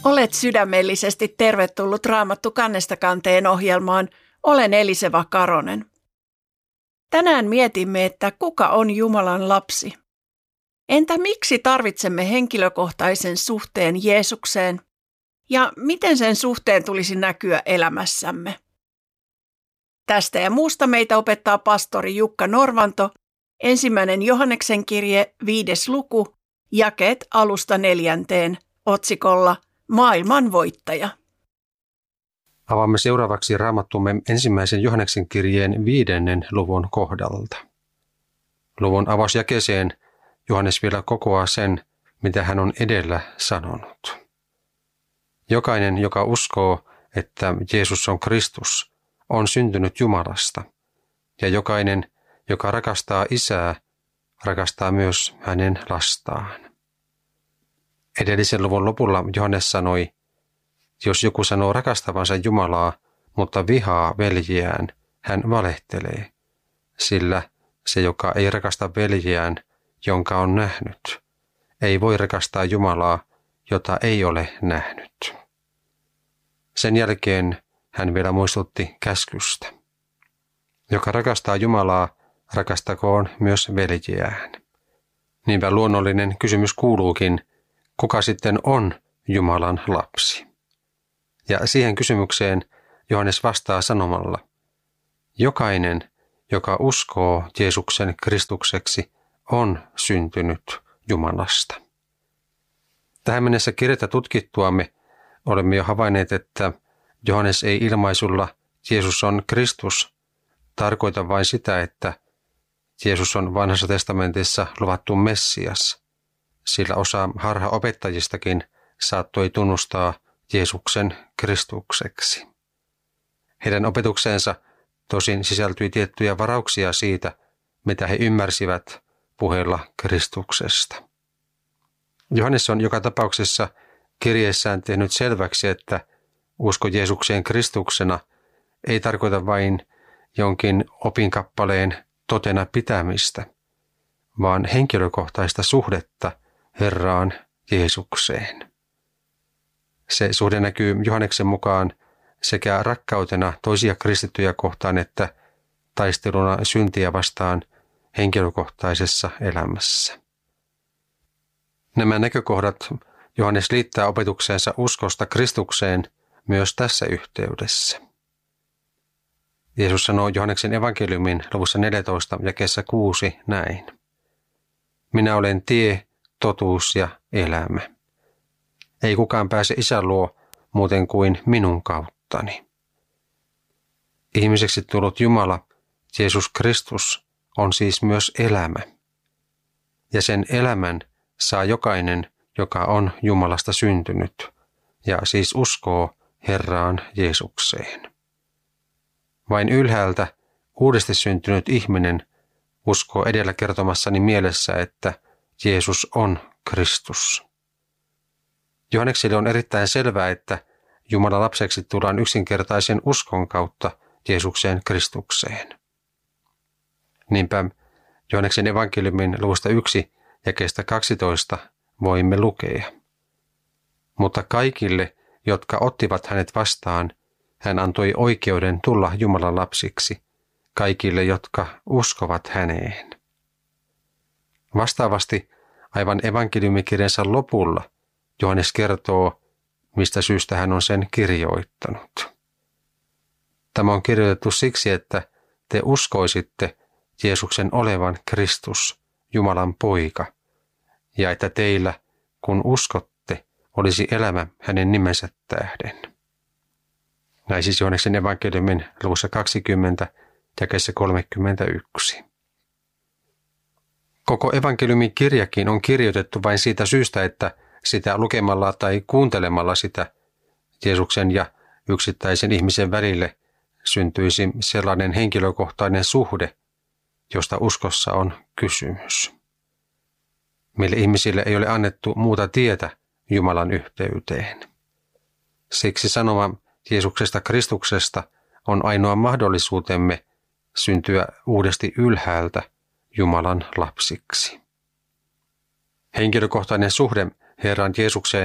Olet sydämellisesti tervetullut Raamattu kannesta kanteen ohjelmaan. Olen Eliseva Karonen. Tänään mietimme, että kuka on Jumalan lapsi? Entä miksi tarvitsemme henkilökohtaisen suhteen Jeesukseen? Ja miten sen suhteen tulisi näkyä elämässämme? Tästä ja muusta meitä opettaa pastori Jukka Norvanto, 1. Johanneksen kirje, 5. luku, jakeet 1–4, otsikolla Maailman voittaja. Avaamme seuraavaksi Raamattumme 1. Johanneksen kirjeen 5. luvun kohdalta. Luvun avausjakeeseen Johannes vielä kokoaa sen, mitä hän on edellä sanonut. Jokainen, joka uskoo, että Jeesus on Kristus, on syntynyt Jumalasta, ja jokainen, joka rakastaa Isää, rakastaa myös hänen lastaan. Edellisen luvun lopulla Johannes sanoi, jos joku sanoo rakastavansa Jumalaa, mutta vihaa veljiään, hän valehtelee, sillä se, joka ei rakasta veljiään, jonka on nähnyt, ei voi rakastaa Jumalaa, jota ei ole nähnyt. Sen jälkeen hän vielä muistutti käskystä. Joka rakastaa Jumalaa, rakastakoon myös veljiään. Niinpä luonnollinen kysymys kuuluukin, kuka sitten on Jumalan lapsi? Ja siihen kysymykseen Johannes vastaa sanomalla, jokainen, joka uskoo Jeesuksen Kristukseksi, on syntynyt Jumalasta. Tähän mennessä kirjettä tutkittuamme olemme jo havainneet, että Johannes ei ilmaisulla Jeesus on Kristus tarkoita vain sitä, että Jeesus on Vanhassa testamentissa luvattu Messias, sillä osa harhaopettajistakin saattoi tunnustaa Jeesuksen Kristukseksi. Heidän opetukseensa tosin sisältyi tiettyjä varauksia siitä, mitä he ymmärsivät puheella Kristuksesta. Johannes on joka tapauksessa kirjeessään tehnyt selväksi, että usko Jeesukseen Kristuksena ei tarkoita vain jonkin opinkappaleen totena pitämistä, vaan henkilökohtaista suhdetta Herraan Jeesukseen. Se suhde näkyy Johanneksen mukaan sekä rakkautena toisia kristittyjä kohtaan että taisteluna syntiä vastaan henkilökohtaisessa elämässä. Nämä näkökohdat Johannes liittää opetukseensa uskosta Kristukseen myös tässä yhteydessä. Jeesus sanoo Johanneksen evankeliumin luvussa 14 jakeessa 6 näin. Minä olen tie, totuus ja elämä. Ei kukaan pääse Isän luo muuten kuin minun kauttani. Ihmiseksi tullut Jumala, Jeesus Kristus, on siis myös elämä. Ja sen elämän saa jokainen, joka on Jumalasta syntynyt, ja siis uskoo Herraan Jeesukseen. Vain ylhäältä uudesti syntynyt ihminen uskoo edellä kertomassani mielessä, että Jeesus on Kristus. Johannekselle on erittäin selvää, että Jumalan lapseksi tullaan yksinkertaisen uskon kautta Jeesukseen Kristukseen. Niinpä Johanneksen evankeliumin luvusta 1 jakeesta 12 voimme lukea. Mutta kaikille, jotka ottivat hänet vastaan, hän antoi oikeuden tulla Jumalan lapsiksi, kaikille, jotka uskovat häneen. Vastaavasti aivan evankeliumikirjansa lopulla Johannes kertoo, mistä syystä hän on sen kirjoittanut. Tämä on kirjoitettu siksi, että te uskoisitte Jeesuksen olevan Kristus, Jumalan poika, ja että teillä, kun uskotte, olisi elämä hänen nimensä tähden. Näin siis Johanneksen evankeliumin luvussa 20, jakeessa 31. Koko evankeliumin kirjakin on kirjoitettu vain siitä syystä, että sitä lukemalla tai kuuntelemalla sitä Jeesuksen ja yksittäisen ihmisen välille syntyisi sellainen henkilökohtainen suhde, josta uskossa on kysymys. Meille ihmisille ei ole annettu muuta tietä Jumalan yhteyteen. Siksi sanoma Jeesuksesta Kristuksesta on ainoa mahdollisuutemme syntyä uudesti ylhäältä Jumalan lapsiksi. Henkilökohtainen suhde Herran Jeesukseen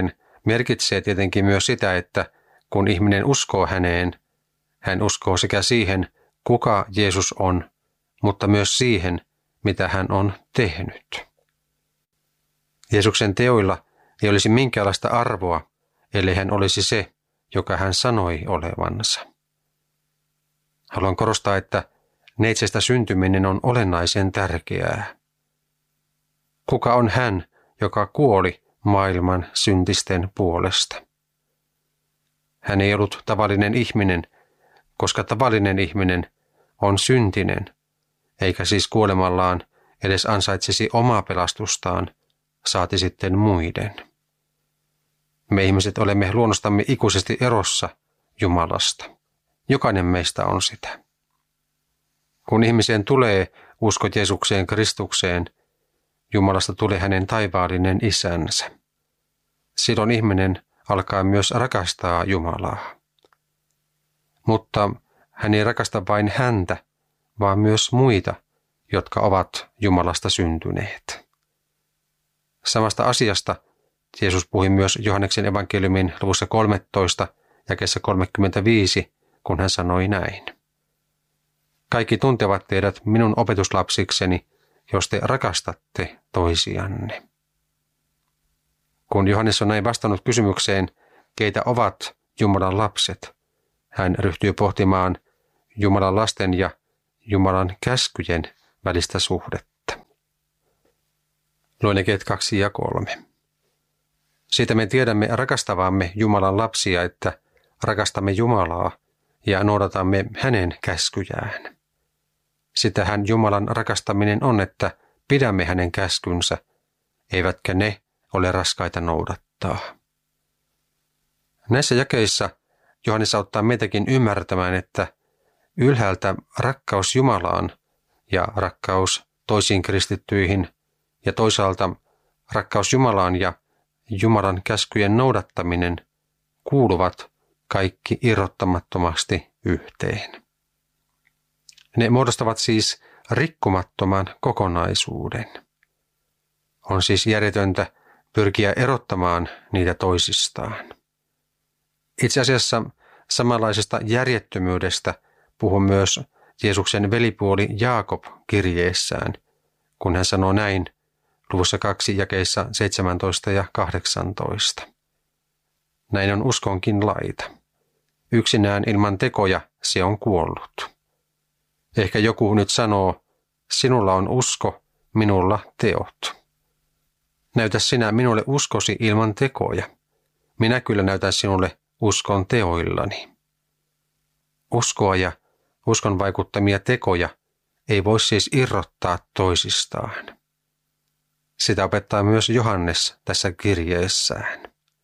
merkitsee tietenkin myös sitä, että kun ihminen uskoo häneen, hän uskoo sekä siihen, kuka Jeesus on, mutta myös siihen, mitä hän on tehnyt. Jeesuksen teoilla ei olisi minkäänlaista arvoa, ellei hän olisi se, joka hän sanoi olevansa. Haluan korostaa, että neitsestä syntyminen on olennaisen tärkeää. Kuka on hän, joka kuoli maailman syntisten puolesta? Hän ei ollut tavallinen ihminen, koska tavallinen ihminen on syntinen, eikä siis kuolemallaan edes ansaitsisi omaa pelastustaan, saati sitten muiden. Me ihmiset olemme luonnostamme ikuisesti erossa Jumalasta. Jokainen meistä on sitä. Kun ihmiseen tulee usko Jeesukseen Kristukseen, Jumalasta tulee hänen taivaallinen isänsä. Silloin ihminen alkaa myös rakastaa Jumalaa. Mutta hän ei rakasta vain häntä, vaan myös muita, jotka ovat Jumalasta syntyneet. Samasta asiasta Jeesus puhui myös Johanneksen evankeliumin luvussa 13, jakeessa 35, kun hän sanoi näin. Kaikki tuntevat teidät minun opetuslapsikseni, jos te rakastatte toisianne. Kun Johannes on näin vastannut kysymykseen, keitä ovat Jumalan lapset, hän ryhtyy pohtimaan Jumalan lasten ja Jumalan käskyjen välistä suhdetta. Luen jakeet 2 ja 3. Siitä me tiedämme rakastavamme Jumalan lapsia, että rakastamme Jumalaa ja noudatamme hänen käskyjään. Sitähän Jumalan rakastaminen on, että pidämme hänen käskynsä, eivätkä ne ole raskaita noudattaa. Näissä jakeissa Johannes auttaa meitäkin ymmärtämään, että ylhäältä rakkaus Jumalaan ja rakkaus toisiin kristittyihin ja toisaalta rakkaus Jumalaan ja Jumalan käskyjen noudattaminen kuuluvat kaikki irrottamattomasti yhteen. Ne muodostavat siis rikkumattoman kokonaisuuden. On siis järjetöntä pyrkiä erottamaan niitä toisistaan. Itse asiassa samanlaisesta järjettömyydestä puhuu myös Jeesuksen velipuoli Jaakob kirjeessään, kun hän sanoo näin luvussa 2 jakeissa 17 ja 18. Näin on uskonkin laita. Yksinään ilman tekoja se on kuollut. Ehkä joku nyt sanoo, sinulla on usko, minulla teot. Näytä sinä minulle uskosi ilman tekoja. Minä kyllä näytän sinulle uskon teoillani. Uskoa ja uskon vaikuttamia tekoja ei voi siis irrottaa toisistaan. Sitä opettaa myös Johannes tässä kirjeessään.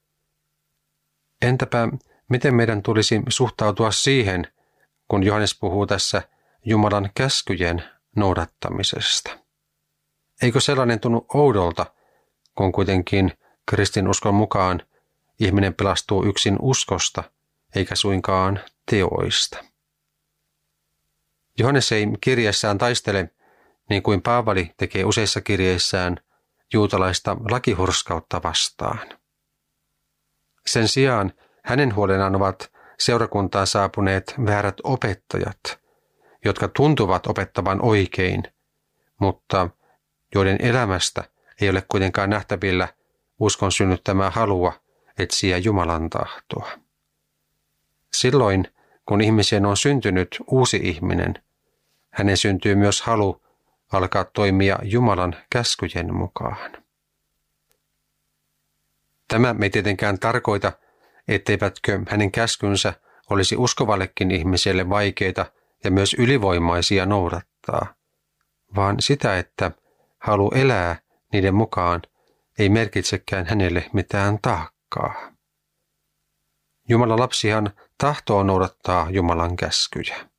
Entäpä miten meidän tulisi suhtautua siihen, kun Johannes puhuu tässä Jumalan käskyjen noudattamisesta? Eikö sellainen tunnu oudolta, kun kuitenkin kristinuskon mukaan ihminen pelastuu yksin uskosta, eikä suinkaan teoista? Johannes ei kirjeessään taistele, niin kuin Paavali tekee useissa kirjeissään, juutalaista lakihurskautta vastaan. Sen sijaan hänen huolenaan ovat seurakuntaan saapuneet väärät opettajat, jotka tuntuvat opettavan oikein, mutta joiden elämästä ei ole kuitenkaan nähtävillä uskon synnyttämää halua etsiä Jumalan tahtoa. Silloin, kun ihmiseen on syntynyt uusi ihminen, hänen syntyy myös halu alkaa toimia Jumalan käskyjen mukaan. Tämä ei tietenkään tarkoita, etteivätkö hänen käskynsä olisi uskovallekin ihmiselle vaikeita ja myös ylivoimaisia noudattaa, vaan sitä, että halu elää niiden mukaan ei merkitsekään hänelle mitään taakkaa. Jumalan lapsihan tahtoo noudattaa Jumalan käskyjä.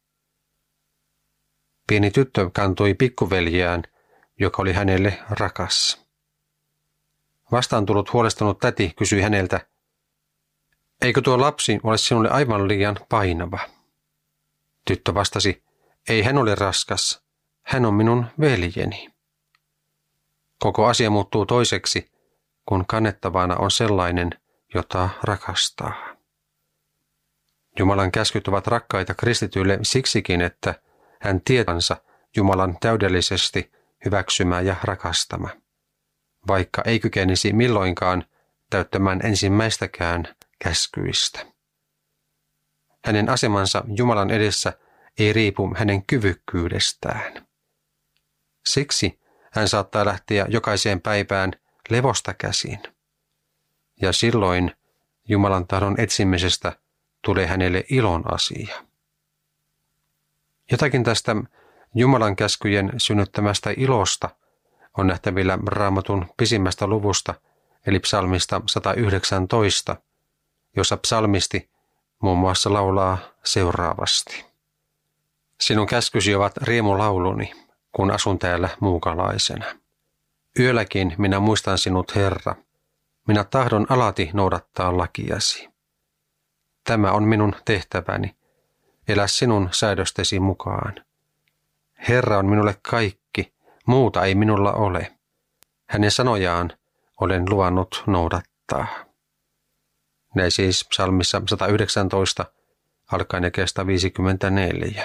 Pieni tyttö kantoi pikkuveljeään, joka oli hänelle rakas. Vastaan tullut huolestunut täti kysyi häneltä, eikö tuo lapsi ole sinulle aivan liian painava? Tyttö vastasi, ei hän ole raskas, hän on minun veljeni. Koko asia muuttuu toiseksi, kun kannettavana on sellainen, jota rakastaa. Jumalan käskyt ovat rakkaita kristityille siksikin, että hän tietänsä Jumalan täydellisesti hyväksymä ja rakastama, vaikka ei kykenisi milloinkaan täyttämään ensimmäistäkään käskyistä. Hänen asemansa Jumalan edessä ei riipu hänen kyvykkyydestään. Siksi hän saattaa lähteä jokaiseen päivään levosta käsin. Ja silloin Jumalan tahdon etsimisestä tulee hänelle ilon asia. Jotakin tästä Jumalan käskyjen synnyttämästä ilosta on nähtävillä Raamatun pisimmästä luvusta, eli psalmista 119, jossa psalmisti muun muassa laulaa seuraavasti. Sinun käskysi ovat riemulauluni, kun asun täällä muukalaisena. Yölläkin minä muistan sinut, Herra. Minä tahdon alati noudattaa lakiasi. Tämä on minun tehtäväni, elä sinun säädöstesi mukaan. Herra on minulle kaikki, muuta ei minulla ole. Hänen sanojaan olen luvannut noudattaa. Näin siis psalmissa 119, alkaen jakeesta 54.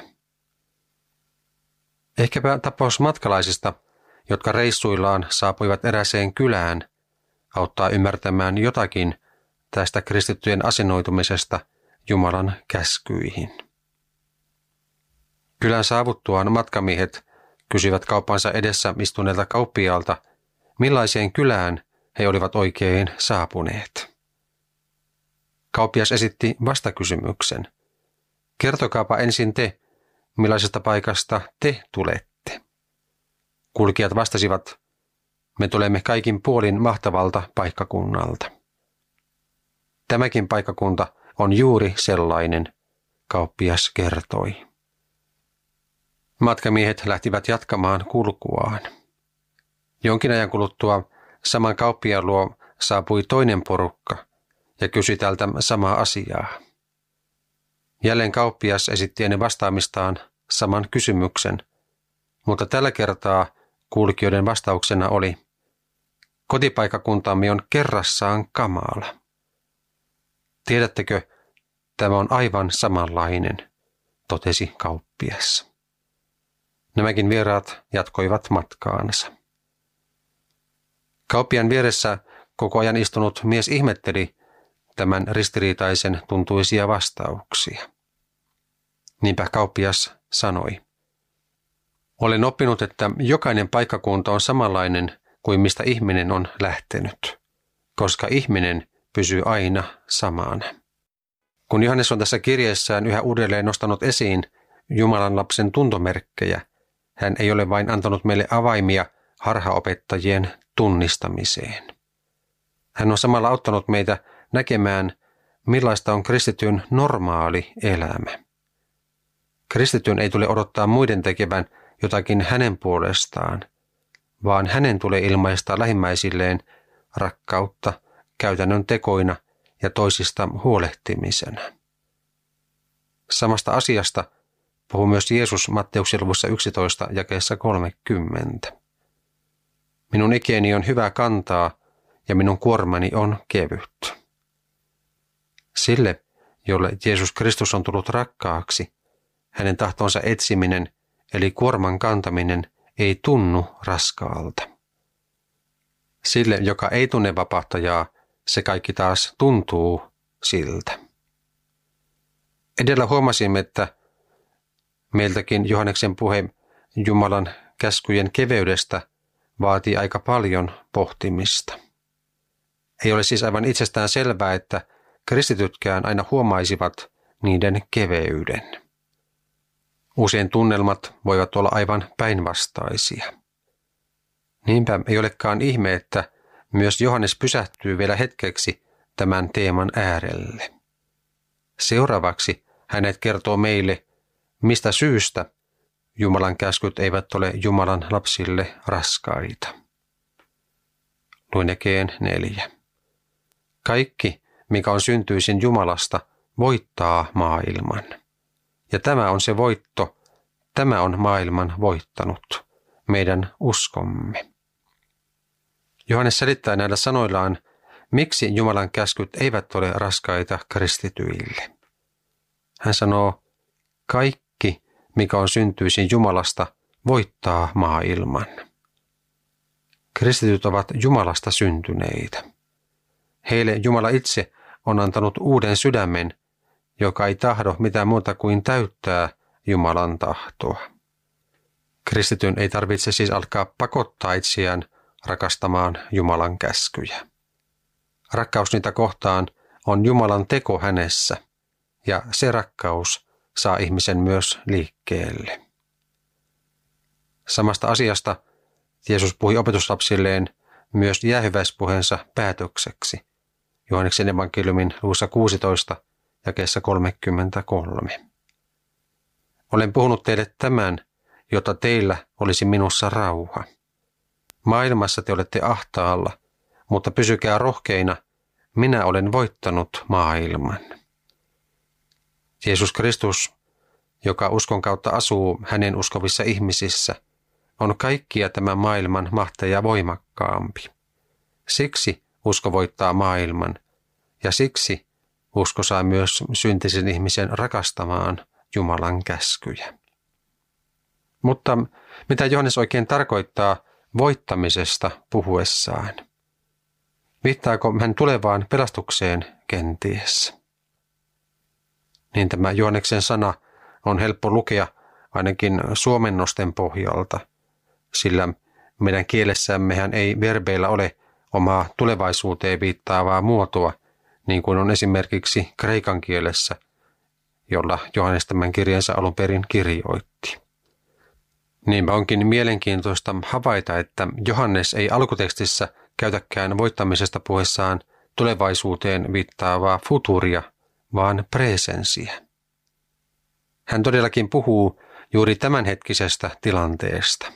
Ehkäpä tapaus matkalaisista, jotka reissuillaan saapuivat eräseen kylään, auttaa ymmärtämään jotakin tästä kristittyjen asennoitumisesta Jumalan käskyihin. Kylän saavuttuaan matkamiehet kysyivät kauppansa edessä istuneelta kauppiaalta, millaiseen kylään he olivat oikein saapuneet. Kauppias esitti vastakysymyksen. Kertokaapa ensin te, millaisesta paikasta te tulette. Kulkijat vastasivat, me tulemme kaikin puolin mahtavalta paikkakunnalta. Tämäkin paikkakunta on juuri sellainen, kauppias kertoi. Matkamiehet lähtivät jatkamaan kulkuaan. Jonkin ajan kuluttua saman kauppiaan luo saapui toinen porukka ja kysyi tältä samaa asiaa. Jälleen kauppias esitti ennen vastaamistaan saman kysymyksen, mutta tällä kertaa kulkijoiden vastauksena oli, kotipaikkakuntamme on kerrassaan kamala. Tiedättekö, tämä on aivan samanlainen, totesi kauppias. Nämäkin vieraat jatkoivat matkaansa. Kauppiaan vieressä koko ajan istunut mies ihmetteli tämän ristiriitaisen tuntuisia vastauksia. Niinpä kauppias sanoi, olen oppinut, että jokainen paikkakunta on samanlainen kuin mistä ihminen on lähtenyt, koska ihminen pysyy aina samana. Kun Johannes on tässä kirjeessään yhä uudelleen nostanut esiin Jumalan lapsen tuntomerkkejä, hän ei ole vain antanut meille avaimia harhaopettajien tunnistamiseen. Hän on samalla auttanut meitä näkemään, millaista on kristityn normaali elämä. Kristityn ei tule odottaa muiden tekevän jotakin hänen puolestaan, vaan hänen tulee ilmaista lähimmäisilleen rakkautta käytännön tekoina ja toisista huolehtimisena. Samasta asiasta puhuu myös Jeesus Matteuksen luvussa 11 jakeessa 30. Minun ikäni on hyvä kantaa ja minun kuormani on kevyt. Sille, jolle Jeesus Kristus on tullut rakkaaksi, hänen tahtonsa etsiminen eli kuorman kantaminen ei tunnu raskaalta. Sille, joka ei tunne vapahtajaa, se kaikki taas tuntuu siltä. Edellä huomasimme, että meiltäkin Johanneksen puhe Jumalan käskyjen keveydestä vaatii aika paljon pohtimista. Ei ole siis aivan itsestään selvää, että kristitytkään aina huomaisivat niiden keveyden. Usein tunnelmat voivat olla aivan päinvastaisia. Niinpä ei olekaan ihme, että myös Johannes pysähtyy vielä hetkeksi tämän teeman äärelle. Seuraavaksi hänet kertoo meille, mistä syystä Jumalan käskyt eivät ole Jumalan lapsille raskaita. Luen jakeen 4. Kaikki, mikä on syntyisin Jumalasta, voittaa maailman. Ja tämä on se voitto, tämä on maailman voittanut, meidän uskomme. Johannes selittää näillä sanoillaan, miksi Jumalan käskyt eivät ole raskaita kristityille. Hän sanoo, kaikki, mikä on syntyisin Jumalasta, voittaa maailman. Kristityt ovat Jumalasta syntyneitä. Heille Jumala itse on antanut uuden sydämen, joka ei tahdo mitään muuta kuin täyttää Jumalan tahtoa. Kristityn ei tarvitse siis alkaa pakottaa itseään rakastamaan Jumalan käskyjä. Rakkaus niitä kohtaan on Jumalan teko hänessä, ja se rakkaus saa ihmisen myös liikkeelle. Samasta asiasta Jeesus puhui opetuslapsilleen myös jäähyväispuheensa päätökseksi, Johanneksen evankeliumin luvussa 16 jakeessa 33. Olen puhunut teille tämän, jotta teillä olisi minussa rauha. Maailmassa te olette ahtaalla, mutta pysykää rohkeina, minä olen voittanut maailman. Jeesus Kristus, joka uskon kautta asuu hänen uskovissa ihmisissä, on kaikkia tämän maailman mahtaja voimakkaampi. Siksi usko voittaa maailman, ja siksi usko saa myös syntisen ihmisen rakastamaan Jumalan käskyjä. Mutta mitä Johannes oikein tarkoittaa voittamisesta puhuessaan? Viittaako hän tulevaan pelastukseen kenties? Niin tämä Johanneksen sana on helppo lukea ainakin suomennosten pohjalta, sillä meidän kielessämmehän ei verbeillä ole omaa tulevaisuuteen viittaavaa muotoa, niin kuin on esimerkiksi kreikan kielessä, jolla Johannes tämän kirjansa alun perin kirjoitti. Niinpä onkin mielenkiintoista havaita, että Johannes ei alkutekstissä käytäkään voittamisesta puheessaan tulevaisuuteen viittaavaa futuria, vaan presensiä. Hän todellakin puhuu juuri tämänhetkisestä tilanteesta.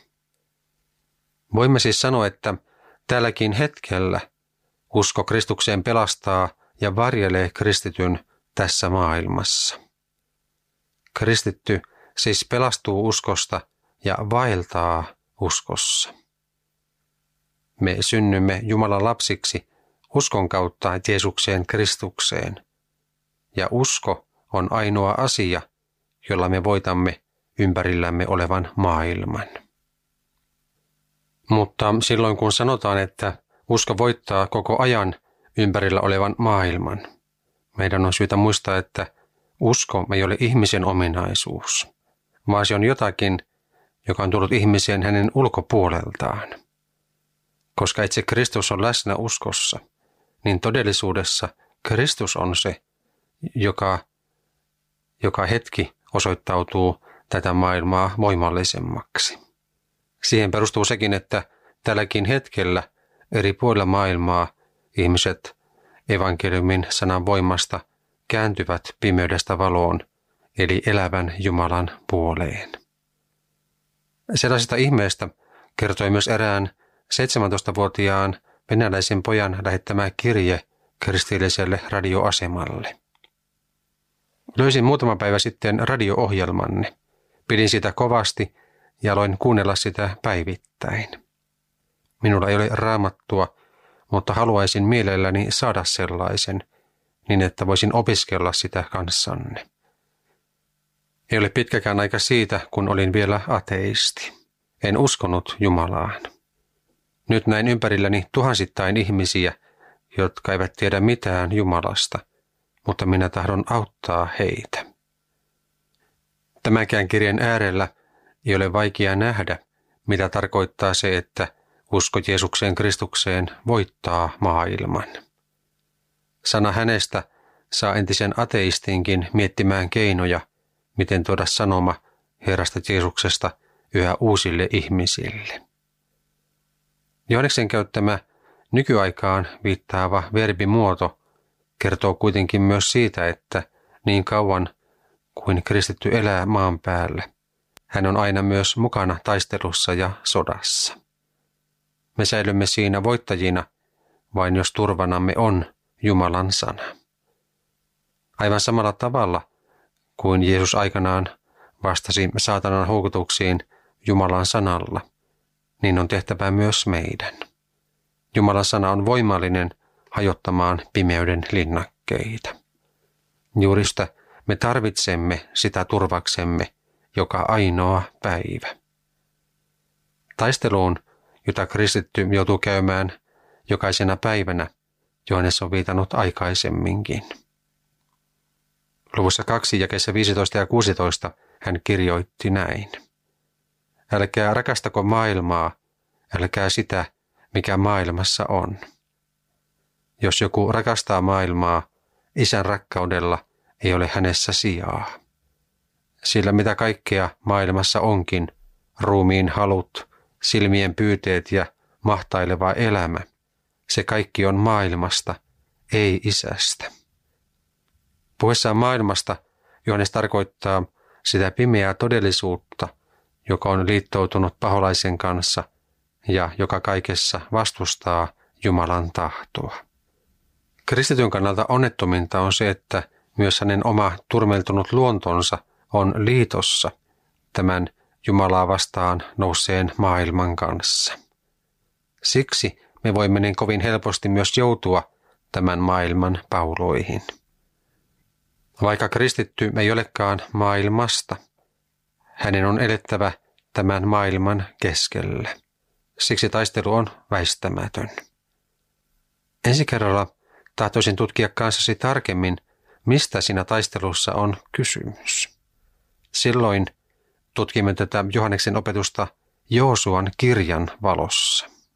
Voimme siis sanoa, että tälläkin hetkellä usko Kristukseen pelastaa ja varjelee kristityn tässä maailmassa. Kristitty siis pelastuu uskosta ja vaeltaa uskossa. Me synnymme Jumalan lapsiksi uskon kautta Jeesukseen Kristukseen, ja usko on ainoa asia, jolla me voitamme ympärillämme olevan maailman. Mutta silloin kun sanotaan, että usko voittaa koko ajan ympärillä olevan maailman, meidän on syytä muistaa, että usko ei ole ihmisen ominaisuus, vaan se on jotakin, joka on tullut ihmiseen hänen ulkopuoleltaan. Koska itse Kristus on läsnä uskossa, niin todellisuudessa Kristus on se, joka hetki osoittautuu tätä maailmaa voimallisemmaksi. Siihen perustuu sekin, että tälläkin hetkellä eri puolilla maailmaa ihmiset evankeliumin sanan voimasta kääntyvät pimeydestä valoon, eli elävän Jumalan puoleen. Sellaisesta ihmeestä kertoi myös erään 17-vuotiaan venäläisen pojan lähettämä kirje kristilliselle radioasemalle. Löysin muutama päivä sitten radio-ohjelmanne. Pidin sitä kovasti ja aloin kuunnella sitä päivittäin. Minulla ei ole raamattua, mutta haluaisin mielelläni saada sellaisen, niin että voisin opiskella sitä kanssanne. Ei ole pitkäkään aika siitä, kun olin vielä ateisti. En uskonut Jumalaan. Nyt näin ympärilläni tuhansittain ihmisiä, jotka eivät tiedä mitään Jumalasta, mutta minä tahdon auttaa heitä. Tämänkään kirjan äärellä ei ole vaikea nähdä, mitä tarkoittaa se, että usko Jeesukseen Kristukseen voittaa maailman. Sana hänestä saa entisen ateistinkin miettimään keinoja, miten tuoda sanoma Herrasta Jeesuksesta yhä uusille ihmisille. Johanneksen käyttämä nykyaikaan viittaava verbimuoto kertoo kuitenkin myös siitä, että niin kauan kuin kristitty elää maan päällä, hän on aina myös mukana taistelussa ja sodassa. Me säilymme siinä voittajina, vain jos turvanamme on Jumalan sana. Aivan samalla tavalla kuin Jeesus aikanaan vastasi saatanan houkutuksiin Jumalan sanalla, niin on tehtävä myös meidän. Jumalan sana on voimallinen hajottamaan pimeyden linnakkeita. Juuri sitä me tarvitsemme sitä turvaksemme joka ainoa päivä. Taisteluun, jota kristitty joutuu käymään jokaisena päivänä, Johannes on viitannut aikaisemminkin. Luvussa 2 jakeissa 15 ja 16 hän kirjoitti näin. Älkää rakastako maailmaa, älkää sitä, mikä maailmassa on. Jos joku rakastaa maailmaa, Isän rakkaudella ei ole hänessä sijaa. Sillä mitä kaikkea maailmassa onkin, ruumiin halut, silmien pyyteet ja mahtaileva elämä, se kaikki on maailmasta, ei Isästä. Puhuessaan maailmasta Johannes tarkoittaa sitä pimeää todellisuutta, joka on liittoutunut paholaisen kanssa ja joka kaikessa vastustaa Jumalan tahtoa. Kristityn kannalta onnettominta on se, että myös hänen oma turmeltunut luontonsa on liitossa tämän Jumalaa vastaan nousseen maailman kanssa. Siksi me voimme niin kovin helposti myös joutua tämän maailman pauloihin. Vaikka kristitty ei olekaan maailmasta, hänen on elettävä tämän maailman keskellä. Siksi taistelu on väistämätön. Ensi kerralla tahtoisin tutkia kanssasi tarkemmin, mistä siinä taistelussa on kysymys. Silloin tutkimme tätä Johanneksen opetusta Joosuan kirjan valossa.